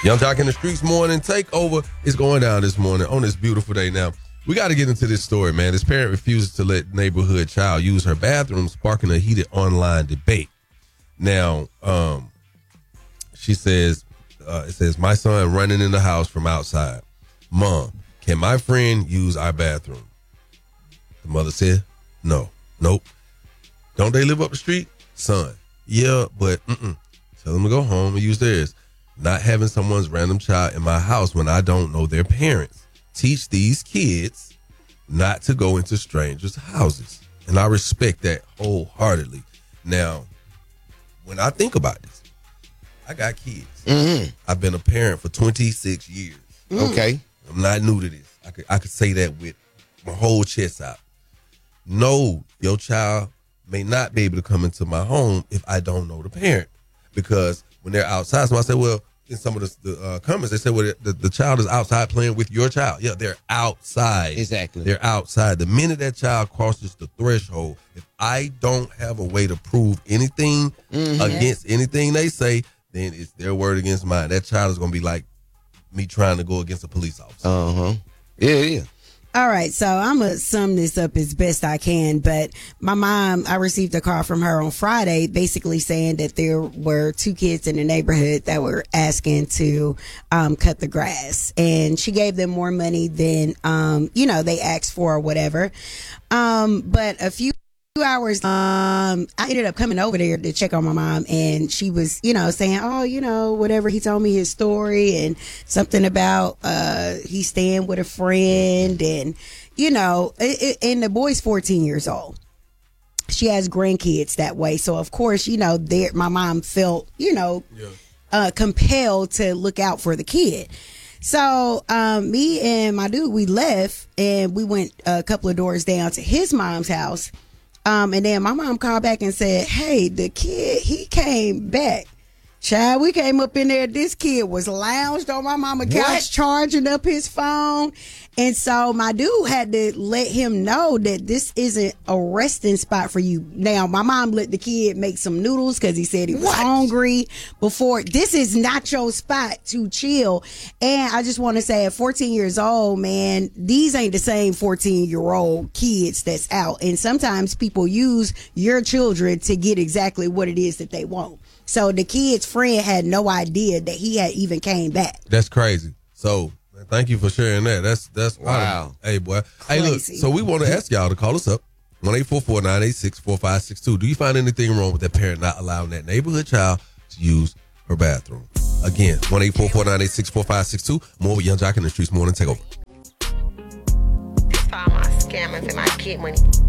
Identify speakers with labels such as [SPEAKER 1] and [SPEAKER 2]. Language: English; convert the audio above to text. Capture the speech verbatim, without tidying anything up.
[SPEAKER 1] Young Jock in the Streets morning takeover is going down this morning on this beautiful day. Now, we got to get into this story, man. This parent refuses to let neighborhood child use her bathroom, sparking a heated online debate. Now, um, she says, uh, it says, my son running in the house from outside. Mom, can my friend use our bathroom? The mother said, no, nope. Don't they live up the street? Son, yeah, but mm-mm. Tell them to go home and use theirs. Not having someone's random child in my house when I don't know their parents. Teach these kids not to go into strangers' houses. And I respect that wholeheartedly. Now, when I think about this, I got kids.
[SPEAKER 2] Mm-hmm.
[SPEAKER 1] I've been a parent for twenty-six years.
[SPEAKER 2] Okay.
[SPEAKER 1] I'm not new to this. I could, I could say that with my whole chest out. No, your child may not be able to come into my home if I don't know the parent. Because when they're outside, somebody say, well, in some of the, the uh, comments, they say, well, the, the child is outside playing with your child. Yeah, they're outside.
[SPEAKER 2] Exactly.
[SPEAKER 1] They're outside. The minute that child crosses the threshold, if I don't have a way to prove anything mm-hmm. against anything they say, then it's their word against mine. That child is going to be like me trying to go against a police officer.
[SPEAKER 2] Uh-huh. Yeah, yeah.
[SPEAKER 3] All right, so I'm going to sum this up as best I can, but my mom, I received a call from her on Friday basically saying that there were two kids in the neighborhood that were asking to um, cut the grass, and she gave them more money than, um, you know, they asked for or whatever. Um, but a few hours, um, I ended up coming over there to check on my mom, and she was, you know, saying, oh, you know, whatever. He told me his story and something about, uh, he's staying with a friend, and, you know, it, it, and the boy's fourteen years old. She has grandkids that way. So of course, you know, there, my mom felt, you know, yeah. uh, compelled to look out for the kid. So um, me and my dude, we left and we went a couple of doors down to his mom's house. Um, and then my mom called back and said, hey, the kid, he came back. Child, we came up in there. This kid was lounged on my mama's couch, charging up his phone. And so my dude had to let him know that this isn't a resting spot for you. Now, my mom let the kid make some noodles because he said he was what? hungry before. This is not your spot to chill. And I just want to say at fourteen years old, man, these ain't the same fourteen year old kids that's out. And sometimes people use your children to get exactly what it is that they want. So the kid's friend had no idea that he had even came back.
[SPEAKER 1] That's crazy. So thank you for sharing that. That's that's
[SPEAKER 2] wow.
[SPEAKER 1] Hey, boy.
[SPEAKER 3] Crazy.
[SPEAKER 1] Hey, look. So we want to ask y'all to call us up one eight four four, nine eight six, four five six two. Do you find anything wrong with that parent not allowing that neighborhood child to use her bathroom? Again, one eight four four, nine eight six, four five six two. More with Young Jock in the Streets morning takeover.
[SPEAKER 4] It's all my scammers and my kid money.